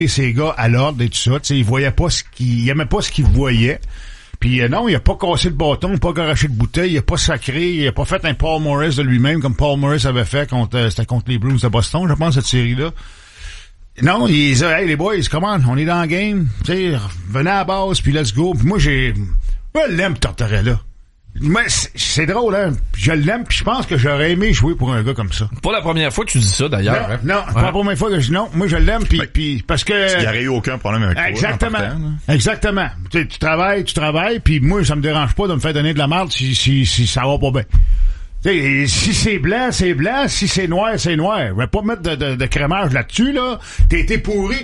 ces gars à l'ordre et tout ça. T'sais, il aimait pas ce qu'il voyait. Puis non, il a pas cassé le bâton, pas garoché de bouteille, il a pas sacré, il a pas fait un Paul Morris de lui-même comme Paul Morris avait fait c'était contre les Blues de Boston, je pense, cette série-là. Non, il disait, hey les boys, comment, on est dans le game, tu sais, venez à la base, puis let's go. Puis moi, je l'aime, Tortorella. Mais c'est drôle, hein. Je l'aime, puis je pense que j'aurais aimé jouer pour un gars comme ça. Pas la première fois que tu dis ça, d'ailleurs. Non, non, pas la première fois que je dis non. Moi, je l'aime, puis parce que... Il n'y aurait eu aucun problème avec toi. Exactement. Tu travailles, puis moi, ça me dérange pas de me faire donner de la merde si ça va pas bien. T'sais, si c'est blanc, c'est blanc. Si c'est noir, c'est noir. Je vais pas mettre de crémage là-dessus, là. T'es été pourri.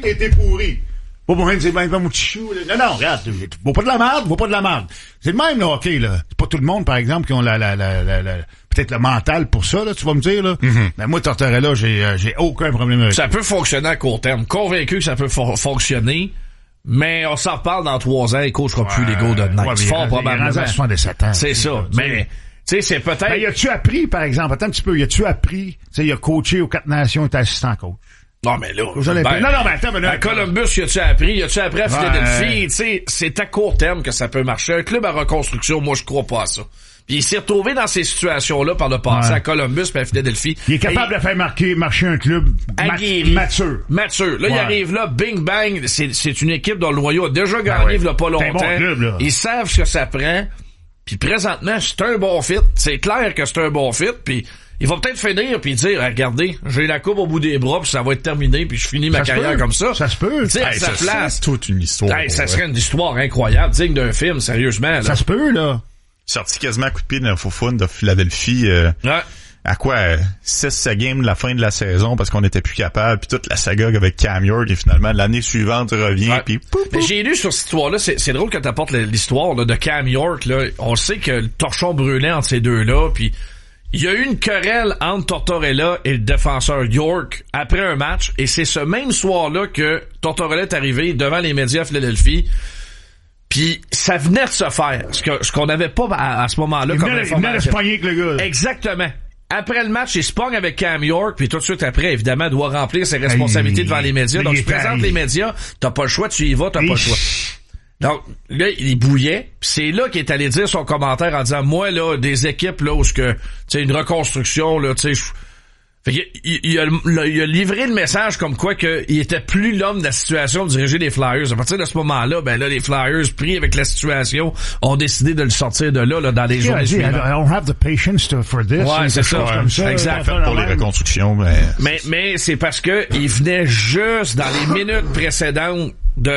Pas pour rien de dire, ben, mon petit chou, là. Non, regarde, vaut pas de la merde. C'est le même, là, ok, là. C'est pas tout le monde, par exemple, qui ont peut-être le mental pour ça, là, tu vas me dire, là. Mm-hmm. Mais moi, Tortorella, j'ai aucun problème avec ça. Ça peut fonctionner à court terme. Convaincu que ça peut fonctionner. Mais on s'en reparle dans 3 ans, il coachera plus les Golden Knights. Fort probablement. 77 ans. C'est ça. Mais, tu sais, c'est peut-être... Ben, y-tu appris, par exemple, attends un petit peu, y-tu appris, tu sais, il a coaché aux 4 Nations, il était assistant coach. Non, mais là, mais attends, à Columbus, y a-tu appris à Philadelphie, tu sais, c'est à court terme que ça peut marcher. Un club à reconstruction, moi, je crois pas à ça. Puis il s'est retrouvé dans ces situations-là par le passé à Columbus et à Philadelphie. Il est capable de faire marcher un club mature. Là, il arrive là, bing bang, c'est une équipe dont le noyau a déjà gagné il y a pas longtemps. Bon club, là. Ils savent ce que ça prend. Puis présentement, c'est un bon fit. C'est clair que c'est un bon fit. Puis il va peut-être finir puis dire, regardez, j'ai la coupe au bout des bras puis ça va être terminé puis je finis ma carrière comme ça. Ça se peut. Tu sais, sa place. C'est toute une histoire. Ça serait une histoire incroyable, digne d'un film, sérieusement. Là. Ça se peut, là. Sorti quasiment à coup de pied d'un foufoune de Philadelphie. À quoi 6 games de la fin de la saison parce qu'on était plus capable, puis toute la saga avec Cam York et finalement l'année suivante revient puis j'ai lu sur cette histoire-là, c'est drôle que t'apportes l'histoire là, de Cam York là. On sait que le torchon brûlait entre ces deux-là, puis il y a eu une querelle entre Tortorella et le défenseur York après un match, et c'est ce même soir-là que Tortorella est arrivé devant les médias à Philadelphie. Puis ça venait de se faire, ce qu'on n'avait pas à ce moment-là comme information. Il venait de se pogner avec le gars. Exactement. Après le match, il se pogne avec Cam York, puis tout de suite après, évidemment, doit remplir ses responsabilités devant les médias. Donc, tu présentes les médias, t'as pas le choix, tu y vas, t'as pas le choix. Donc, là, il bouillait, pis c'est là qu'il est allé dire son commentaire en disant, moi, là, des équipes, là, où tu sais, une reconstruction, là, tu sais, il a livré le message comme quoi qu'il était plus l'homme de la situation de diriger les Flyers. À partir de ce moment-là, ben là, les Flyers, pris avec la situation, ont décidé de le sortir de là dans les journées suivantes. I don't have the patience for this. Ouais, c'est ça. Comme ça. Exact. Pour les reconstructions, mais c'est parce que il venait juste dans les minutes précédentes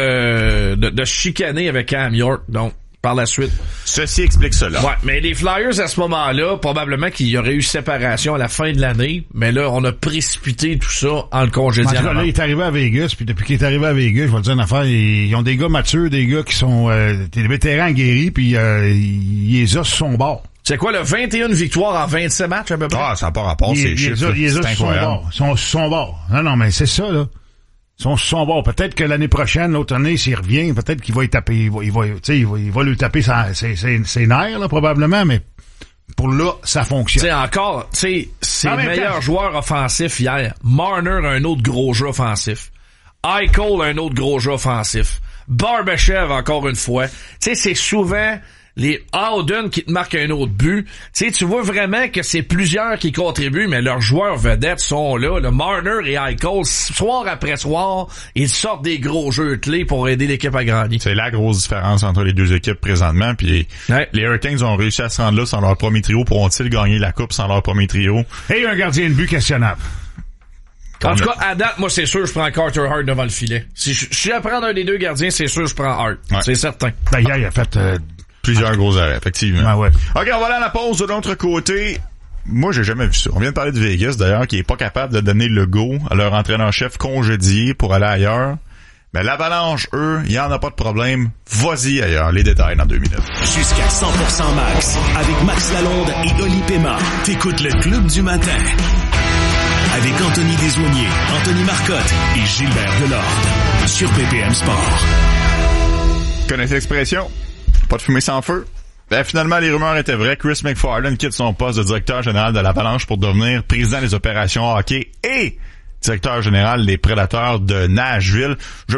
de chicaner avec Cam York. Donc, par la suite. Ceci explique cela. Ouais, mais les Flyers, à ce moment-là, probablement qu'il y aurait eu séparation à la fin de l'année, mais là, on a précipité tout ça en le congédiant. Là, il est arrivé à Vegas, puis depuis qu'il est arrivé à Vegas, je vais te dire une affaire, ils ont des gars matures, des gars qui sont des vétérans guéris, puis les os sont bons. C'est quoi, le 21 victoires en 27 matchs, à peu près? Ah, ça n'a pas rapport, ces chiffres. Les os sont bons. Non, mais c'est ça, là. Ils sont bons. Peut-être que l'année prochaine, l'autre année, s'il revient, peut-être qu'il va y taper, il va lui taper ses nerfs, là, probablement, mais pour là, ça fonctionne. Tu sais, encore, tu sais, c'est le meilleur joueur offensif hier. Marner a un autre gros jeu offensif. Eichel a un autre gros jeu offensif. Barbashev, encore une fois. Tu sais, c'est souvent les Howden qui te marquent un autre but. Tu sais, tu vois vraiment que c'est plusieurs qui contribuent, mais leurs joueurs vedettes sont là. Le Marner et Eichel, soir après soir, ils sortent des gros jeux clés pour aider l'équipe à gagner. C'est la grosse différence entre les deux équipes présentement. Puis les Hurricanes ont réussi à se rendre là sans leur premier trio. Pourront-ils gagner la coupe sans leur premier trio? Et un gardien de but questionnable. En tout cas, à date, moi, c'est sûr, je prends Carter Hart devant le filet. Si je suis à prendre un des deux gardiens, c'est sûr, je prends Hart. Ouais. C'est certain. D'ailleurs, il a fait... plusieurs gros arrêts, effectivement. Ah ouais. OK, on va aller à la pause de l'autre côté. Moi, j'ai jamais vu ça. On vient de parler de Vegas, d'ailleurs, qui est pas capable de donner le go à leur entraîneur-chef congédié pour aller ailleurs. Mais l'Avalanche, eux, il y en a pas de problème. Vas-y ailleurs. Les détails dans 2 minutes. Jusqu'à 100% max. Avec Max Lalonde et Oli Pema. T'écoutes le Club du matin. Avec Anthony Desaulniers, Anthony Marcotte et Gilbert Delorde. Sur BPM Sport. Connaissez l'expression? Pas de fumée sans feu. Ben, finalement, les rumeurs étaient vraies. Chris McFarland quitte son poste de directeur général de l'Avalanche pour devenir président des opérations hockey et directeur général des Prédateurs de Nashville.